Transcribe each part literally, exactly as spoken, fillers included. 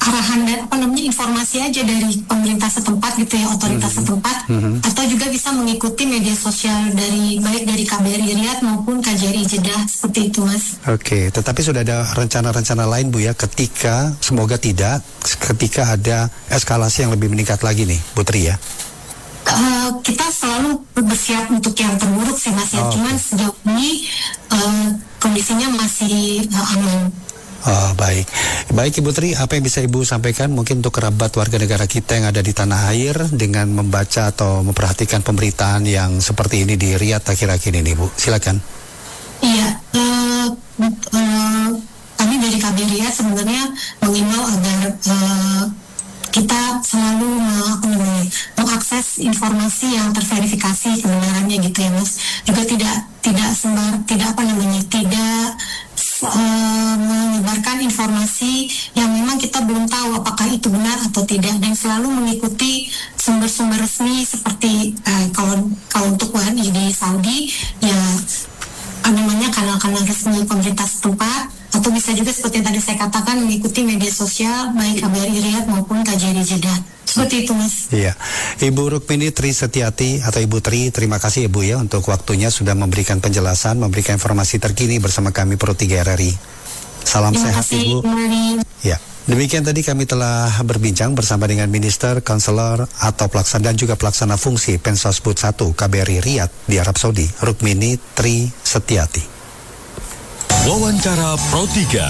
arahan dan apa namanya informasi aja dari pemerintah setempat gitu ya, otoritas mm-hmm. setempat, mm-hmm. atau juga bisa mengikuti media sosial dari baik dari K B R I Riyadh maupun K J R I Jeddah, seperti itu Mas. Oke, okay, tetapi sudah ada rencana-rencana lain Bu ya, ketika semoga tidak, ketika ada eskalasi yang lebih meningkat lagi nih, Bu Tri ya. Uh, kita selalu bersiap untuk yang terburuk sih Mas ya, oh, cuman okay. sejauh ini uh, kondisinya masih uh, aman. Oh, baik. Baik Ibu Tri, apa yang bisa Ibu sampaikan mungkin untuk kerabat warga negara kita yang ada di tanah air dengan membaca atau memperhatikan pemberitaan yang seperti ini di Riyadh akhir-akhir ini Bu? Silakan. Iya, uh, uh, kami dari K B R I Riyadh sebenarnya mengimbau agar uh, kita selalu uh, mengakses informasi yang terverifikasi kebenarannya gitu ya Mas. Juga tidak tidak sembar tidak apa namanya tidak uh, menyebarkan informasi yang memang kita belum tahu apakah itu benar atau tidak, dan selalu mengikuti sumber-sumber resmi seperti uh, kalau kalau untuk W N I di Saudi ya apa namanya kanal-kanal resmi pemerintah setempat, atau bisa juga seperti yang tadi saya katakan mengikuti media sosial baik K B R I Riyadh maupun K J R I Jeddah. Seperti itu Mas. Iya. Ibu Rukmini Tri Setiati atau Ibu Tri, terima kasih Ibu ya untuk waktunya sudah memberikan penjelasan, memberikan informasi terkini bersama kami Pro tiga R R I. Salam terima sehat kasih, Ibu. Mari. Ya. Demikian tadi kami telah berbincang bersama dengan Minister, Konselor atau pelaksana dan juga pelaksana fungsi Pensosbud satu K B R I Riyadh di Arab Saudi, Rukmini Tri Setiati. Wawancara Pro tiga.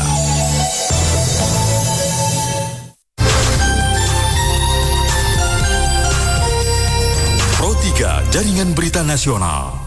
Pro tiga, Jaringan Berita Nasional.